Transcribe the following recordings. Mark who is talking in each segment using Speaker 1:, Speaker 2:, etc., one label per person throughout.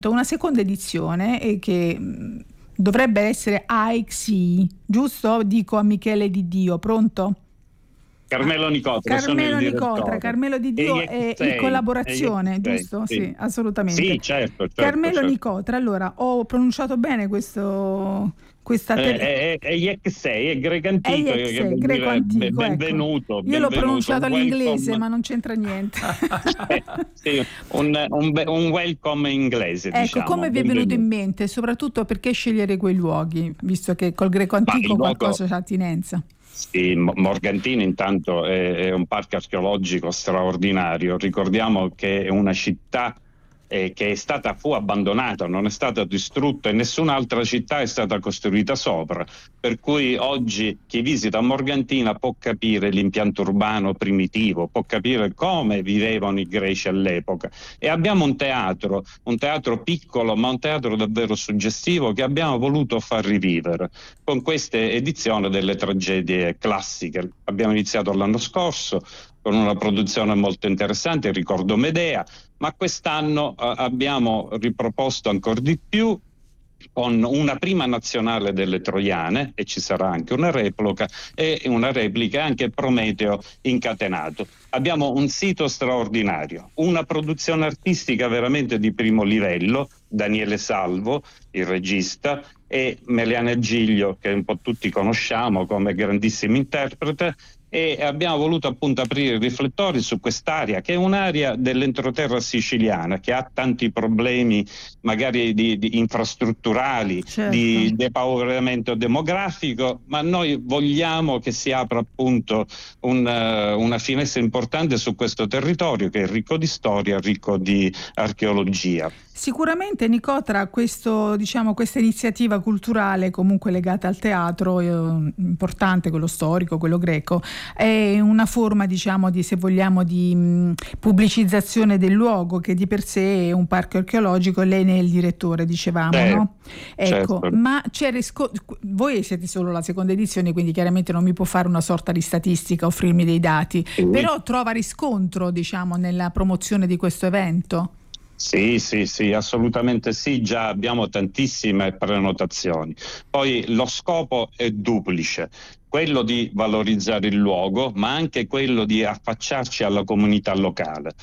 Speaker 1: una seconda edizione che dovrebbe essere AXI, giusto? Dico a Michele Di Dio, pronto?
Speaker 2: Carmelo Nicotra,
Speaker 1: Carmelo Nicotra, Carmelo Di Dio è in collaborazione, giusto? Sì, assolutamente.
Speaker 2: Sì, certo.
Speaker 1: Carmelo Nicotra, allora, ho pronunciato bene questa
Speaker 2: è Yexei, è greco antico,
Speaker 1: greco antico,
Speaker 2: benvenuto.
Speaker 1: Ecco. Io l'ho pronunciato all'inglese, ma non c'entra niente.
Speaker 2: Sì, un welcome inglese,
Speaker 1: ecco,
Speaker 2: diciamo.
Speaker 1: Come vi è venuto in mente, soprattutto perché scegliere quei luoghi, visto che col greco antico qualcosa c'ha attinenza?
Speaker 2: Sì, Morgantina intanto è un parco archeologico straordinario. Ricordiamo che è una città che fu abbandonata, non è stata distrutta e nessun'altra città è stata costruita sopra. Per cui oggi chi visita Morgantina può capire l'impianto urbano primitivo, può capire come vivevano i greci all'epoca. E abbiamo un teatro piccolo, ma un teatro davvero suggestivo che abbiamo voluto far rivivere con queste edizioni delle tragedie classiche. Abbiamo iniziato l'anno scorso con una produzione molto interessante, ricordo Medea, ma quest'anno abbiamo riproposto ancora di più con una prima nazionale delle Troiane, e ci sarà anche una replica anche Prometeo incatenato. Abbiamo un sito straordinario, una produzione artistica veramente di primo livello, Daniele Salvo, il regista, e Meliana Giglio, che un po' tutti conosciamo come grandissimo interprete, e abbiamo voluto appunto aprire i riflettori su quest'area, che è un'area dell'entroterra siciliana, che ha tanti problemi magari di infrastrutturali,
Speaker 1: certo,
Speaker 2: di depauperamento demografico, ma noi vogliamo che si apra appunto una finestra importante su questo territorio che è ricco di storia, ricco di archeologia.
Speaker 1: Sicuramente, Nicotra, questa iniziativa culturale comunque legata al teatro importante, quello storico, quello greco, è una forma, se vogliamo, di pubblicizzazione del luogo, che di per sé è un parco archeologico. Lei ne è il direttore, dicevamo, no? Ecco,
Speaker 2: certo.
Speaker 1: Ma voi siete solo la seconda edizione, quindi chiaramente non mi può fare una sorta di statistica, offrirmi dei dati, però trova riscontro, nella promozione di questo evento?
Speaker 2: Sì, assolutamente sì, già abbiamo tantissime prenotazioni. Poi lo scopo è duplice, quello di valorizzare il luogo, ma anche quello di affacciarci alla comunità locale.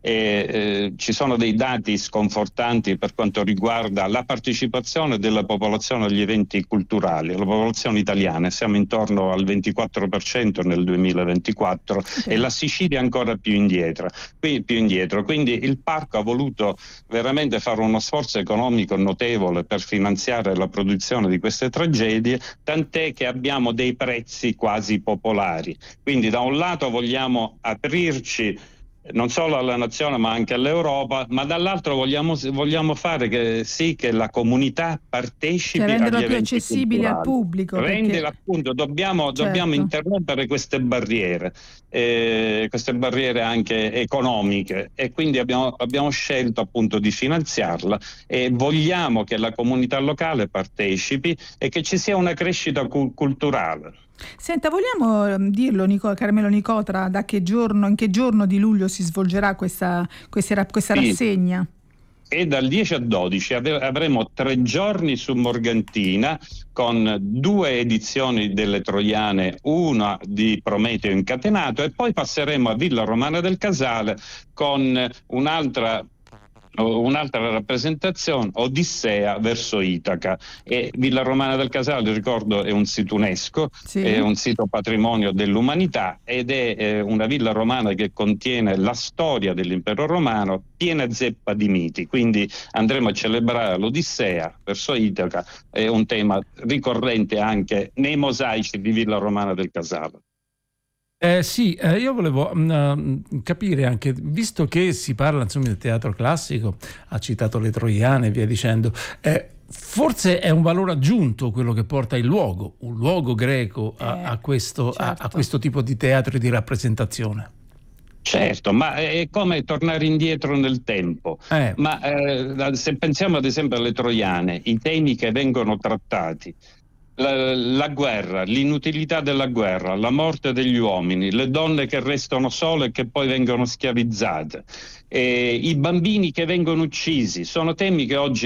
Speaker 2: Ci sono dei dati sconfortanti per quanto riguarda la partecipazione della popolazione agli eventi culturali, la popolazione italiana, siamo intorno al 24% nel 2024 e la Sicilia ancora più indietro. Quindi il parco ha voluto veramente fare uno sforzo economico notevole per finanziare la produzione di queste tragedie, tant'è che abbiamo dei prezzi quasi popolari. Quindi da un lato vogliamo aprirci non solo alla nazione ma anche all'Europa, ma dall'altro vogliamo fare che la comunità partecipi agli eventi
Speaker 1: più accessibili
Speaker 2: culturali.
Speaker 1: al pubblico.
Speaker 2: Rendere appunto, dobbiamo interrompere queste barriere anche economiche, e quindi abbiamo scelto appunto di finanziarla, e vogliamo che la comunità locale partecipi e che ci sia una crescita culturale.
Speaker 1: Senta, vogliamo dirlo, Carmelo Nicotra, in che giorno di luglio si svolgerà questa rassegna?
Speaker 2: E dal 10 al 12 avremo 3 giorni su Morgantina con 2 edizioni delle Troiane, una di Prometeo incatenato, e poi passeremo a Villa Romana del Casale con un'altra rappresentazione, Odissea verso Itaca. E Villa Romana del Casale, ricordo, è un sito UNESCO, è un sito patrimonio dell'umanità, ed è una villa romana che contiene la storia dell'impero romano, piena zeppa di miti. Quindi andremo a celebrare l'Odissea verso Itaca, è un tema ricorrente anche nei mosaici di Villa Romana del Casale.
Speaker 3: Io volevo capire anche, visto che si parla del teatro classico, ha citato le Troiane e via dicendo, forse è un valore aggiunto quello che porta un luogo greco a questo tipo di teatro e di rappresentazione.
Speaker 2: Certo, ma è come tornare indietro nel tempo. Se pensiamo ad esempio alle Troiane, i temi che vengono trattati, la guerra, l'inutilità della guerra, la morte degli uomini, le donne che restano sole e che poi vengono schiavizzate, i bambini che vengono uccisi, sono temi che oggi